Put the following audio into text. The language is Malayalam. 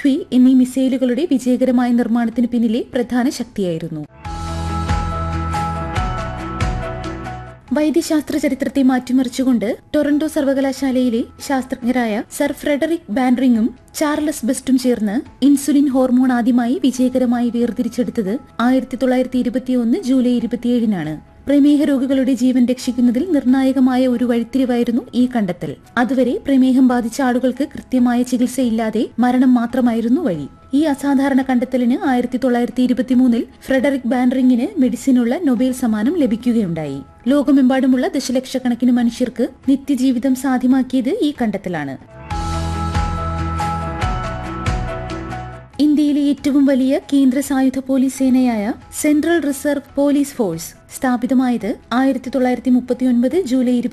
പൃഥ്വി എന്നീ മിസൈലുകളുടെ വിജയകരമായ നിർമ്മാണത്തിന് പിന്നിലെ പ്രധാന ശക്തിയായിരുന്നു. വൈദ്യശാസ്ത്ര ചരിത്രത്തെ മാറ്റിമറിച്ചുകൊണ്ട് ടൊറന്റോ സർവകലാശാലയിലെ ശാസ്ത്രജ്ഞരായ സർ ഫ്രെഡറിക് ബാൻറിങ്ങും ചാർലസ് ബെസ്റ്റും ചേർന്ന് ഇൻസുലിൻ ഹോർമോൺ ആദ്യമായി വിജയകരമായി വേർതിരിച്ചെടുത്തത് 1921 ജൂലൈ 27-നാണ്. പ്രമേഹ രോഗികളുടെ ജീവൻ രക്ഷിക്കുന്നതിൽ നിർണായകമായ ഒരു വഴിത്തിരിവായിരുന്നു ഈ കണ്ടെത്തൽ. അതുവരെ പ്രമേഹം ബാധിച്ച ആളുകൾക്ക് കൃത്യമായ ചികിത്സയില്ലാതെ മരണം മാത്രമായിരുന്നു വഴി. ഈ അസാധാരണ കണ്ടെത്തലിന് 1923 ഫ്രെഡറിക് ബാൻറിങ്ങിന് മെഡിസിനുള്ള നൊബേൽ സമ്മാനം ലഭിക്കുകയുണ്ടായി. ലോകമെമ്പാടുമുള്ള ദശലക്ഷക്കണക്കിന് മനുഷ്യർക്ക് നിത്യജീവിതം സാധ്യമാക്കിയത് ഈ കണ്ടെത്തലാണ്. ഇന്ത്യയിലെ ഏറ്റവും വലിയ കേന്ദ്ര സായുധ police സേനയായ central reserve police force സ്ഥാപിതമായത് 1939 ജൂലൈ